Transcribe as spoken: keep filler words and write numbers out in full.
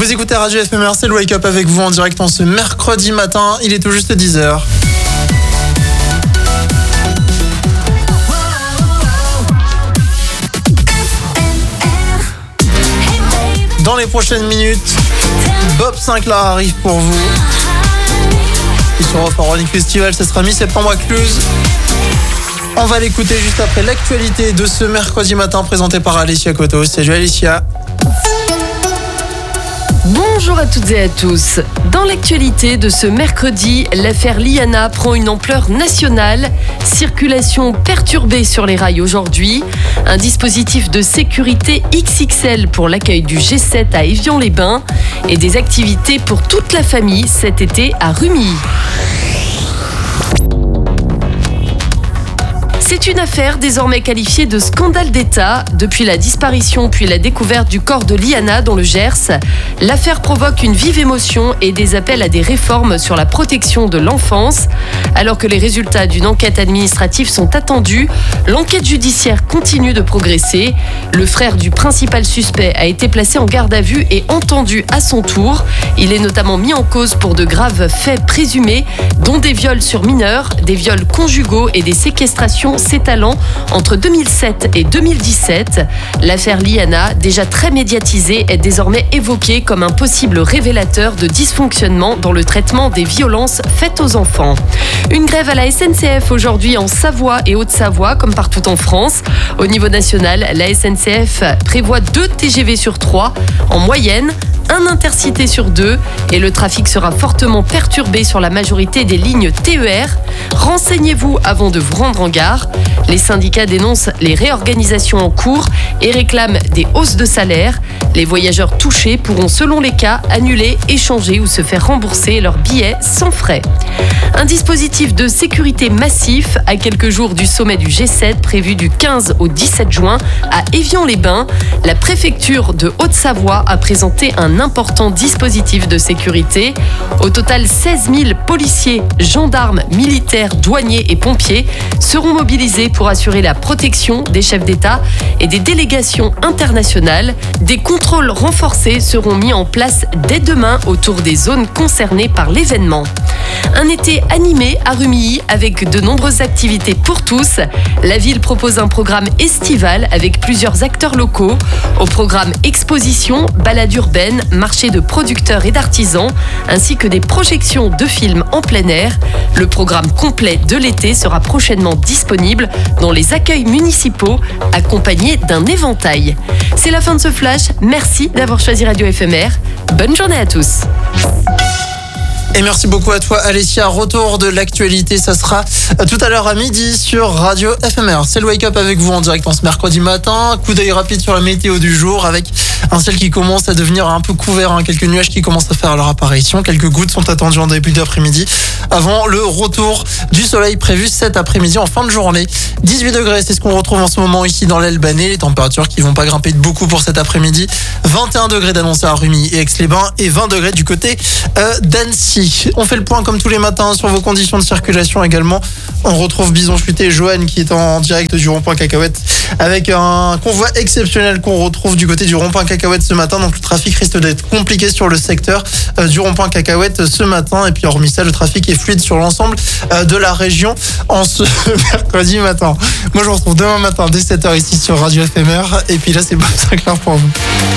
Vous écoutez Radio F M R, c'est le Wake Up avec vous en direct en ce mercredi matin. Il est tout juste dix heures. Dans les prochaines minutes, Bob Sinclair arrive pour vous. Et sur Eurofonic Festival, ce sera mi-septembre à Cluse. On va l'écouter juste après l'actualité de ce mercredi matin présentée par Alicia Coto. Salut Alicia. Bonjour à toutes et à tous. Dans l'actualité de ce mercredi, l'affaire Liana prend une ampleur nationale. Circulation perturbée sur les rails aujourd'hui. Un dispositif de sécurité X X L pour l'accueil du G sept à Évian-les-Bains. Et des activités pour toute la famille cet été à Rumilly. C'est une affaire désormais qualifiée de scandale d'État. Depuis la disparition puis la découverte du corps de Liana dans le Gers, l'affaire provoque une vive émotion et des appels à des réformes sur la protection de l'enfance. Alors que les résultats d'une enquête administrative sont attendus, l'enquête judiciaire continue de progresser. Le frère du principal suspect a été placé en garde à vue et entendu à son tour. Il est notamment mis en cause pour de graves faits présumés, dont des viols sur mineurs, des viols conjugaux et des séquestrations s'étalant entre deux mille sept et deux mille dix-sept. L'affaire Liana, déjà très médiatisée, est désormais évoquée comme un possible révélateur de dysfonctionnement dans le traitement des violences faites aux enfants. Une grève à la S N C F aujourd'hui en Savoie et Haute-Savoie, comme partout en France. Au niveau national, la S N C F prévoit deux T G V sur trois en moyenne, un intercité sur deux, et le trafic sera fortement perturbé sur la majorité des lignes T E R. Renseignez-vous avant de vous rendre en gare. Les syndicats dénoncent les réorganisations en cours et réclament des hausses de salaire. Les voyageurs touchés pourront, selon les cas, annuler, échanger ou se faire rembourser leurs billets sans frais. Un dispositif de sécurité massif à quelques jours du sommet du G sept prévu du quinze au dix-sept juin à Évian-les-Bains. La préfecture de Haute-Savoie a présenté un important dispositif de sécurité. Au total, seize mille policiers, gendarmes, militaires, douaniers et pompiers seront mobilisés pour assurer la protection des chefs d'État et des délégations internationales. Des contrôles renforcés seront mis en place dès demain autour des zones concernées par l'événement. Un été animé à Rumilly avec de nombreuses activités pour tous. La ville propose un programme estival avec plusieurs acteurs locaux. Au programme exposition, balades urbaines, marché de producteurs et d'artisans, ainsi que des projections de films en plein air. Le programme complet de l'été sera prochainement disponible dans les accueils municipaux, accompagné d'un éventail. C'est la fin de ce flash. Merci d'avoir choisi Radio F M R. Bonne journée à tous. Et merci beaucoup à toi Alicia. Retour de l'actualité, ça sera tout à l'heure à midi sur Radio F M R. C'est le Wake Up avec vous en direct en ce mercredi matin. Coup d'œil rapide sur la météo du jour avec un ciel qui commence à devenir un peu couvert, hein. Quelques nuages qui commencent à faire leur apparition. Quelques gouttes sont attendues en début d'après-midi avant le retour du soleil prévu cet après-midi en fin de journée. dix-huit degrés, c'est ce qu'on retrouve en ce moment ici dans l'Albanais. Les températures qui vont pas grimper de beaucoup pour cet après-midi. vingt et un degrés d'annoncé à Rumilly et Aix-les-Bains et vingt degrés du côté euh, d'Annecy. On fait le point comme tous les matins sur vos conditions de circulation également. On retrouve Bison Futé et Joanne qui est en direct du rond-point Cacahuète avec un convoi exceptionnel qu'on retrouve du côté du rond-point Cacahuète ce matin. Donc le trafic risque d'être compliqué sur le secteur euh, du rond-point Cacahuète ce matin. Et puis hormis ça, le trafic est fluide sur l'ensemble euh, de la région en ce mercredi matin. Moi je vous retrouve demain matin dès sept heures ici sur Radio F M R. Et puis là c'est Bob Sinclair pour vous.